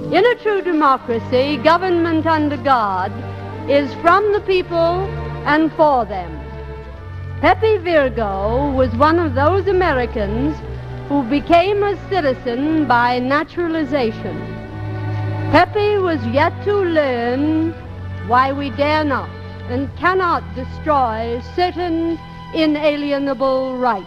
In a true democracy, government under God is from the people and for them. Pepe Virgo was one of those Americans who became a citizen by naturalization. Pepe was yet to learn why we dare not and cannot destroy certain inalienable rights.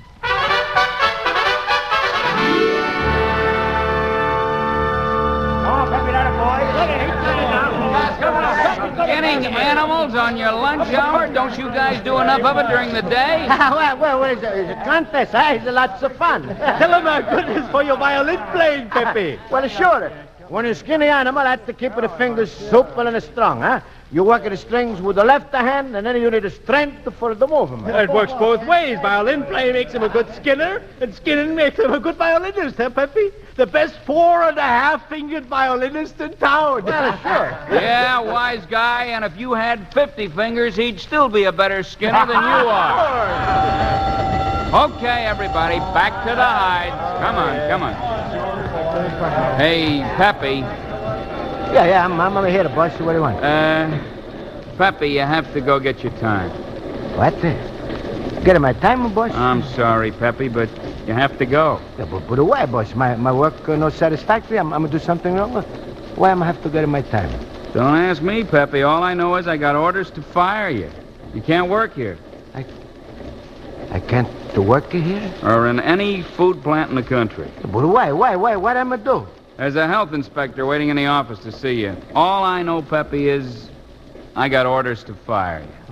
Getting animals on your lunch hour? Don't you guys do enough of it during the day? well, what is it? It's a contest, eh? It's lots of fun. Tell him how good it is for your violin playing, Pepe. Well, sure. When you skin the animal, that's to keep the fingers supple and strong, huh? You work the strings with the left hand, and then you need the strength for the movement. It works both ways. Violin playing makes him a good skinner, and skinning makes him a good violinist, huh, Pepe? The best 4.5-fingered violinist in town. Well, sure. Yeah, wise guy, and if you had 50 fingers, he'd still be a better skinner than you are. Okay, everybody, back to the hides. Come on. Hey, Pepe. Yeah, I'm over here, boss. What do you want? Pepe, you have to go get your time. What? Get my time, boss? I'm sorry, Pepe, but you have to go. Yeah, but why, boss? My work no satisfactory? I'm gonna do something wrong? Why am I have to get my time? Don't ask me, Pepe. All I know is I got orders to fire you. You can't work here. I can't work here? Or in any food plant in the country. But why? What am I do? There's a health inspector waiting in the office to see you. All I know, Pepe, is I got orders to fire you.